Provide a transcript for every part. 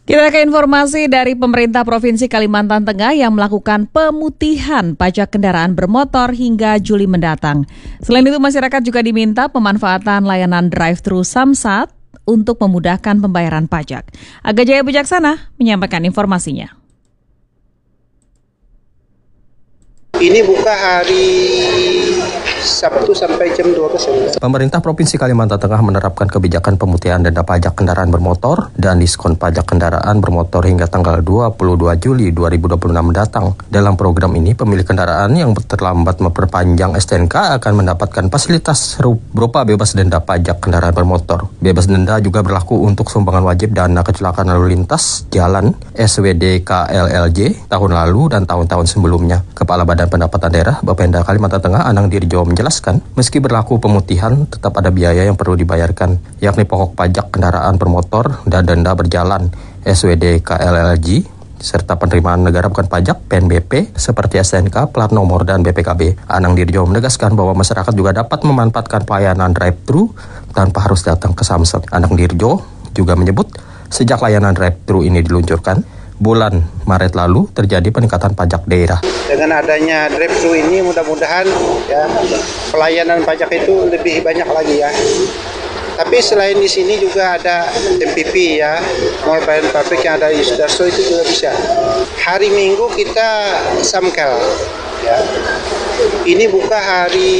Kita ke informasi dari pemerintah Provinsi Kalimantan Tengah yang melakukan pemutihan pajak kendaraan bermotor hingga Juli mendatang. Selain itu, masyarakat juga diminta pemanfaatan layanan drive-thru Samsat untuk memudahkan pembayaran pajak. Aga Jaya Bijaksana menyampaikan informasinya. Ini buka hari Sabtu sampai jam 12. Pemerintah Provinsi Kalimantan Tengah menerapkan kebijakan pemutihan denda pajak kendaraan bermotor dan diskon pajak kendaraan bermotor hingga tanggal 22 Juli 2026 mendatang. Dalam program ini, pemilik kendaraan yang terlambat memperpanjang STNK akan mendapatkan fasilitas berupa bebas denda pajak kendaraan bermotor. Bebas denda juga berlaku untuk sumbangan wajib dana kecelakaan lalu lintas jalan SWDKLLJ tahun lalu dan tahun-tahun sebelumnya. Kepala Badan Pendapatan Daerah Bapenda Kalimantan Tengah Anang Dirjo menjelaskan, meski berlaku pemutihan, tetap ada biaya yang perlu dibayarkan, yakni pokok pajak kendaraan bermotor dan denda berjalan SWDKLLJ, serta penerimaan negara bukan pajak PNBP seperti STNK, plat nomor, dan BPKB. Anang Dirjo menegaskan bahwa masyarakat juga dapat memanfaatkan pelayanan drive-thru tanpa harus datang ke Samsat. Anang Dirjo juga menyebut, sejak layanan drive-thru ini diluncurkan, bulan Maret lalu terjadi peningkatan pajak daerah. Dengan adanya drive-thru ini mudah-mudahan ya pelayanan pajak itu lebih banyak lagi ya. Tapi selain di sini juga ada MPP ya, Mall Pelayanan Publik yang ada di Sudarso itu juga bisa. Hari Minggu kita Samkel ya. Ini buka hari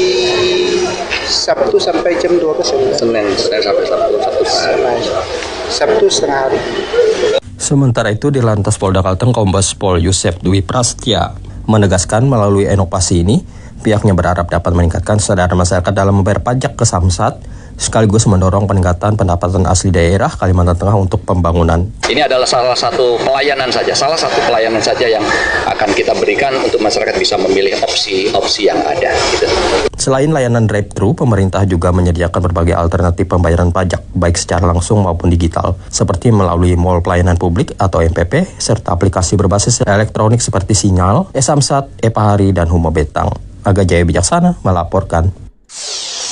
Sabtu sampai jam 12. Senin sampai Sabtu. Sabtu setengah hari. Sementara itu, di Lantas Polda Kalteng, Kombes Pol Yusef Dwi Prastya menegaskan melalui inovasi ini, pihaknya berharap dapat meningkatkan kesadaran masyarakat dalam membayar pajak ke Samsat, sekaligus mendorong peningkatan pendapatan asli daerah Kalimantan Tengah untuk pembangunan. Ini adalah salah satu pelayanan saja yang akan kita berikan untuk masyarakat bisa memilih opsi yang ada. Gitu. Selain layanan drive-thru, pemerintah juga menyediakan berbagai alternatif pembayaran pajak, baik secara langsung maupun digital, seperti melalui Mall Pelayanan Publik atau MPP, serta aplikasi berbasis elektronik seperti Sinyal, e-Samsat, e-Pahari, dan Humo Betang. Aga Jaya Bijaksana melaporkan.